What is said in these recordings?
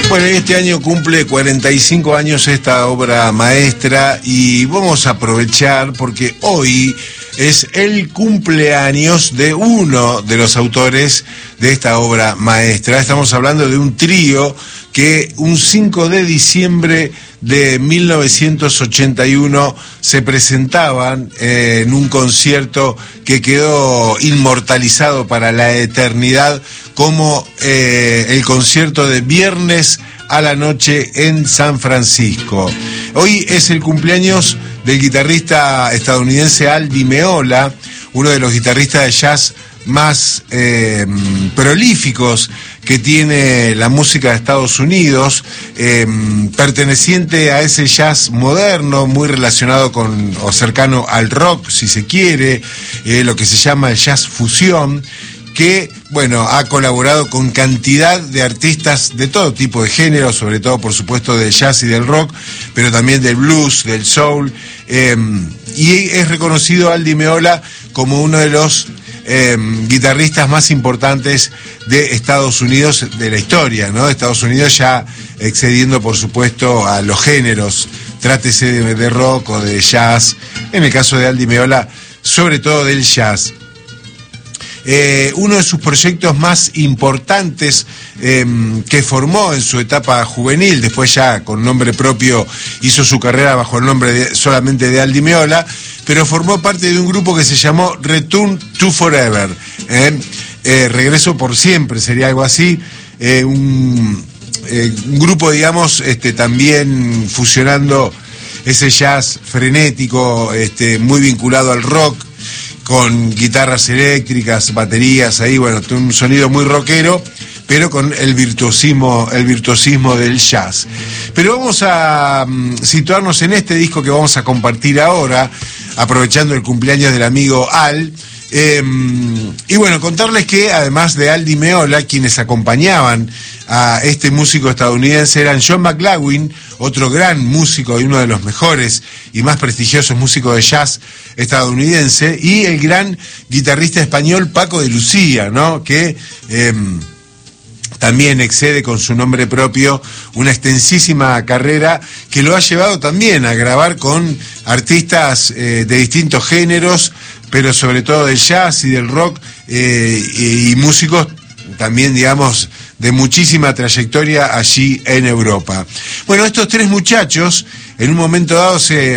Bueno, este año cumple 45 años esta obra maestra y vamos a aprovechar porque hoy es el cumpleaños de uno de los autores de esta obra maestra. Estamos hablando de un trío que un 5 de diciembre de 1981 se presentaban en un concierto que quedó inmortalizado para la eternidad como el concierto de Viernes a la Noche en San Francisco. Hoy es el cumpleaños del guitarrista estadounidense Al Di Meola, uno de los guitarristas de jazz más prolíficos que tiene la música de Estados Unidos, perteneciente a ese jazz moderno, muy relacionado con, o cercano al rock, si se quiere, lo que se llama el jazz fusión, que, bueno, ha colaborado con cantidad de artistas de todo tipo de género, sobre todo, por supuesto, del jazz y del rock, pero también del blues, del soul, y es reconocido Al Di Meola como uno de los guitarristas más importantes de Estados Unidos, de la historia, ¿no? De Estados Unidos, ya excediendo, por supuesto, a los géneros, trátese de rock o de jazz, en el caso de Al Di Meola, sobre todo del jazz. Uno de sus proyectos más importantes que formó en su etapa juvenil, después ya con nombre propio hizo su carrera bajo el nombre solamente de Al Di Meola, pero formó parte de un grupo que se llamó Return to Forever, Regreso por Siempre, sería algo así, un grupo, digamos, también fusionando ese jazz frenético, muy vinculado al rock, con guitarras eléctricas, baterías, ahí, bueno, un sonido muy rockero, pero con el virtuosismo del jazz. Pero vamos a situarnos en este disco que vamos a compartir ahora, aprovechando el cumpleaños del amigo Al, y bueno, contarles que además de Al Di Meola, quienes acompañaban a este músico estadounidense eran John McLaughlin, otro gran músico y uno de los mejores y más prestigiosos músicos de jazz estadounidense, y el gran guitarrista español Paco de Lucía, ¿no? Que también excede con su nombre propio una extensísima carrera que lo ha llevado también a grabar con artistas de distintos géneros, pero sobre todo del jazz y del rock, y músicos también, digamos, de muchísima trayectoria allí en Europa. Bueno, estos tres muchachos en un momento dado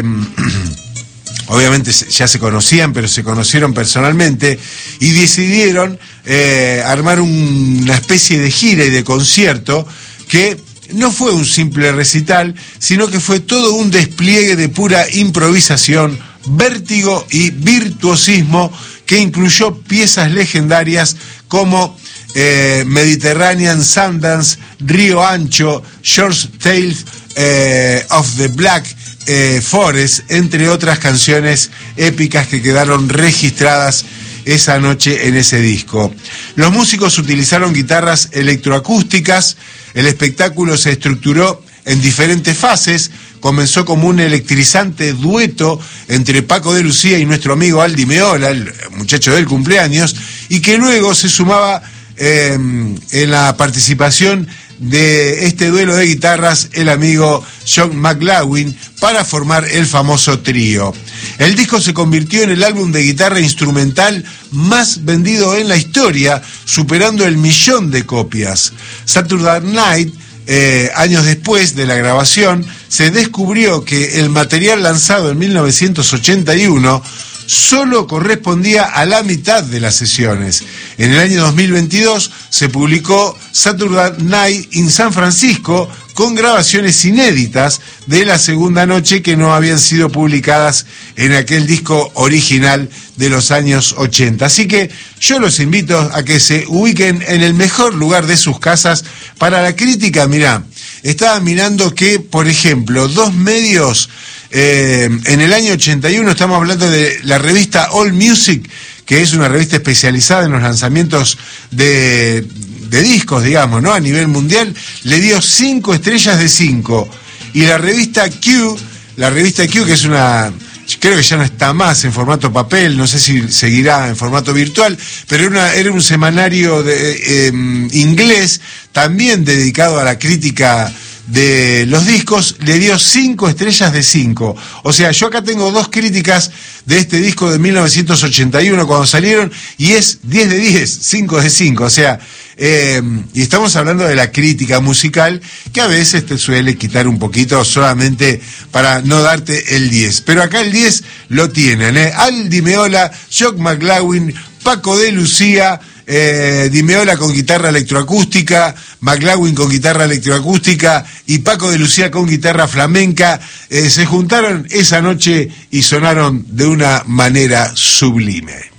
obviamente ya se conocían, pero se conocieron personalmente y decidieron armar una especie de gira y de concierto que no fue un simple recital, sino que fue todo un despliegue de pura improvisación, vértigo y virtuosismo que incluyó piezas legendarias como Mediterranean Sundance, Río Ancho, Short Tales of the Black Forest, entre otras canciones épicas que quedaron registradas esa noche en ese disco. Los músicos utilizaron guitarras electroacústicas, el espectáculo se estructuró en diferentes fases, comenzó como un electrizante dueto entre Paco de Lucía y nuestro amigo Al Di Meola, el muchacho del cumpleaños, y que luego se sumaba en la participación de este duelo de guitarras el amigo John McLaughlin para formar el famoso trío. El disco se convirtió en el álbum de guitarra instrumental más vendido en la historia, superando el 1.000.000 de copias. Saturday Night, años después de la grabación, se descubrió que el material lanzado en 1981 solo correspondía a la mitad de las sesiones. En el año 2022 se publicó Saturday Night in San Francisco con grabaciones inéditas de la segunda noche que no habían sido publicadas en aquel disco original de los años 80. Así que yo los invito a que se ubiquen en el mejor lugar de sus casas. Para la crítica, mirá, estaba mirando que, por ejemplo, dos medios en el año 81, estamos hablando de la revista All Music, que es una revista especializada en los lanzamientos de discos, digamos, ¿no? A nivel mundial, le dio 5 estrellas de 5. Y la revista Q, que es una creo que ya no está más en formato papel, no sé si seguirá en formato virtual, pero era un semanario inglés, también dedicado a la crítica de los discos, le dio 5 estrellas de 5. O sea, yo acá tengo 2 críticas de este disco de 1981 cuando salieron, y es 10 de 10, 5 de 5. O sea, y estamos hablando de la crítica musical, que a veces te suele quitar un poquito solamente para no darte el 10. Pero acá el 10 lo tienen, Al Di Meola, Jock McLaughlin, Paco de Lucía, Di Meola con guitarra electroacústica, McLaughlin con guitarra electroacústica y Paco de Lucía con guitarra flamenca, se juntaron esa noche y sonaron de una manera sublime.